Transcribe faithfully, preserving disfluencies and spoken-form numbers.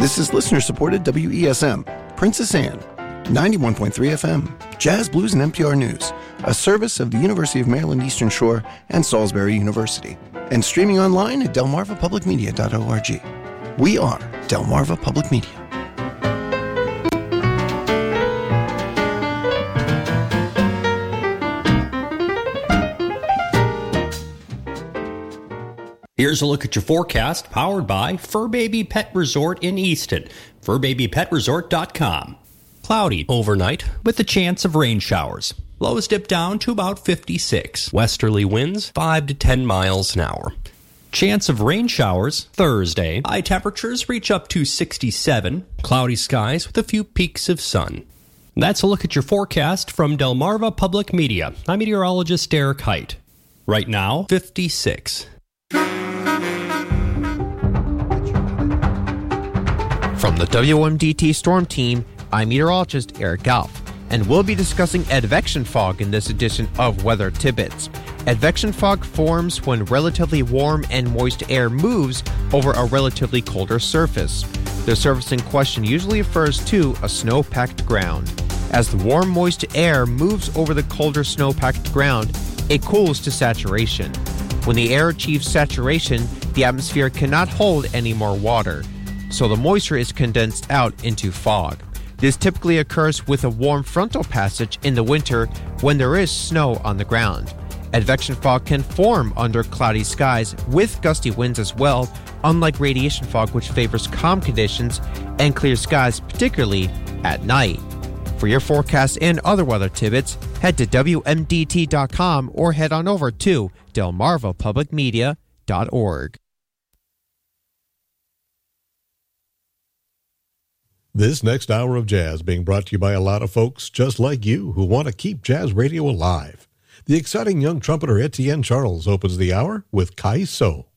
This is listener-supported W E S M, Princess Anne, ninety-one point three F M, Jazz, Blues, and N P R News, a service of the University of Maryland Eastern Shore and Salisbury University, and streaming online at delmarva public media dot org. We are Delmarva Public Media. Here's a look at your forecast, powered by Fur Baby Pet Resort in Easton, fur baby pet resort dot com. Cloudy overnight with a chance of rain showers. Lows dip down to about fifty-six. Westerly winds five to ten miles an hour. Chance of rain showers Thursday. High temperatures reach up to sixty-seven. Cloudy skies with a few peaks of sun. That's a look at your forecast from Delmarva Public Media. I'm meteorologist Derek Height. Right now, fifty-six. From the W M D T Storm Team, I'm meteorologist Eric Galf, and we'll be discussing advection fog in this edition of Weather Tidbits. Advection fog forms when relatively warm and moist air moves over a relatively colder surface. The surface in question usually refers to a snow-packed ground. As the warm, moist air moves over the colder snow-packed ground, it cools to saturation. When the air achieves saturation, the atmosphere cannot hold any more water, so the moisture is condensed out into fog. This typically occurs with a warm frontal passage in the winter when there is snow on the ground. Advection fog can form under cloudy skies with gusty winds as well, unlike radiation fog, which favors calm conditions and clear skies, particularly at night. For your forecast and other weather tidbits, head to W M D T dot com or head on over to delmarva public media dot org. This next hour of jazz being brought to you by a lot of folks just like you who want to keep jazz radio alive. The exciting young trumpeter Etienne Charles opens the hour with Kai So.